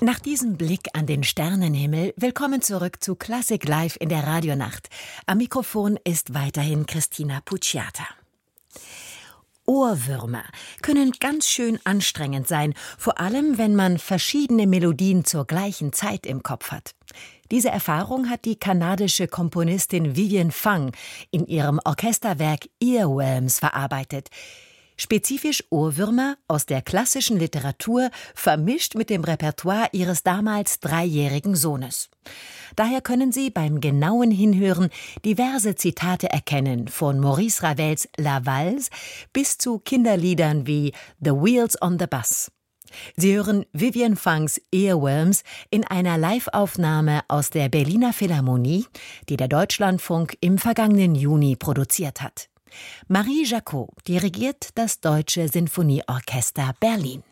Nach diesem Blick an den Sternenhimmel, willkommen zurück zu Klassik Live in der Radionacht. Am Mikrofon ist weiterhin Christina Pucciata. Ohrwürmer können ganz schön anstrengend sein, vor allem wenn man verschiedene Melodien zur gleichen Zeit im Kopf hat. Diese Erfahrung hat die kanadische Komponistin Vivian Fang in ihrem Orchesterwerk Earworms verarbeitet. Spezifisch Ohrwürmer aus der klassischen Literatur, vermischt mit dem Repertoire ihres damals 3-jährigen Sohnes. Daher können Sie beim genauen Hinhören diverse Zitate erkennen, von Maurice Ravels La Valse bis zu Kinderliedern wie The Wheels on the Bus. Sie hören Vivian Fangs Earworms in einer Live-Aufnahme aus der Berliner Philharmonie, die der Deutschlandfunk im vergangenen Juni produziert hat. Marie Jacot dirigiert das Deutsche Sinfonieorchester Berlin.